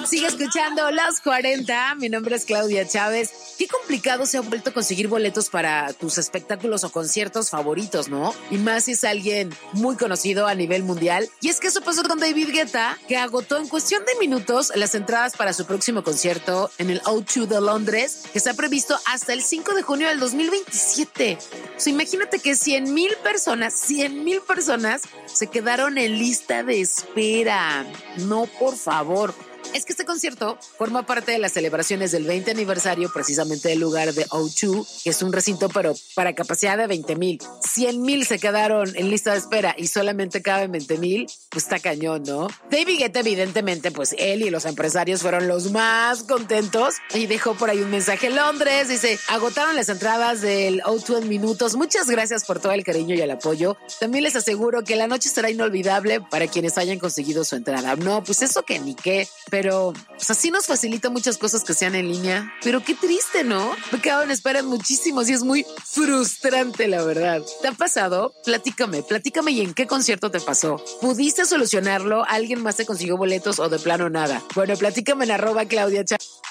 Sigue escuchando Los 40. Mi nombre es Claudia Chávez. Qué complicado se ha vuelto conseguir boletos para tus espectáculos o conciertos favoritos, ¿no? Y más si es alguien muy conocido a nivel mundial. Y es que eso pasó con David Guetta, que agotó en cuestión de minutos las entradas para su próximo concierto en el O2 de Londres, que está previsto hasta el 5 de junio del 2027. O sea, imagínate que 100,000 personas se quedaron en lista de espera. No, por favor. Es que este concierto forma parte de las celebraciones del 20 aniversario precisamente del lugar de O2, que es un recinto pero para capacidad de 20,000. 100,000 se quedaron en lista de espera y solamente caben 20,000, pues está cañón, ¿no? David Guetta, evidentemente, pues él y los empresarios fueron los más contentos y dejó por ahí un mensaje en Londres. Dice, agotaron las entradas del O2 en minutos. Muchas gracias por todo el cariño y el apoyo. También les aseguro que la noche será inolvidable para quienes hayan conseguido su entrada. No, pues eso que ni qué. Pero pues así nos facilita muchas cosas que sean en línea. Pero qué triste, ¿no? Me quedaron en espera muchísimos y es muy frustrante, la verdad. ¿Te ha pasado? Platícame y en qué concierto te pasó. ¿Pudiste solucionarlo? ¿Alguien más te consiguió boletos o de plano nada? Bueno, platícame en @Claudia Chávez.